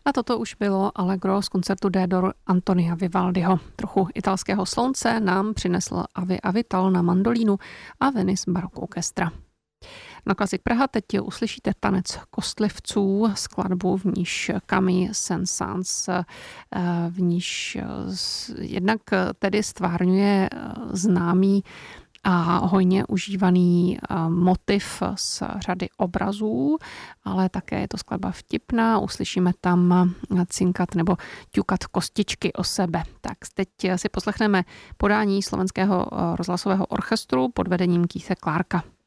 A toto už bylo Allegro z koncertu D-dur Antonia Vivaldiho. Trochu italského slunce nám přinesl Avi Avital na mandolínu a Venice Baroque Orchestra. Na Klasik Praha teď uslyšíte Tanec kostlivců, skladbu, v níž Camille Saint-Saëns, v níž jednak tedy stvárňuje známý a hojně užívaný motiv z řady obrazů, ale také je to skladba vtipná, uslyšíme tam cinkat nebo ťukat kostičky o sebe. Tak teď si poslechneme podání Slovenského rozhlasového orchestru pod vedením Keitha Clarka.